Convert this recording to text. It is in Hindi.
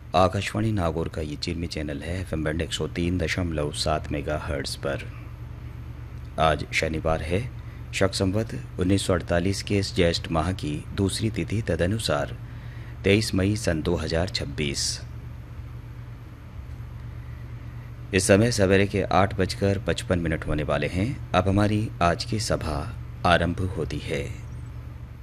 आकाशवाणी नागौर का ये चिरमी चैनल है एफएम बैंड 103.7 मेगाहर्ट्ज़ पर। आज शनिवार है, शक संवत 1948 के इस ज्येष्ठ माह की दूसरी तिथि तदनुसार 23 मई सन 2026। इस समय सवेरे के 8:55 होने वाले हैं। अब हमारी आज की सभा आरंभ होती है।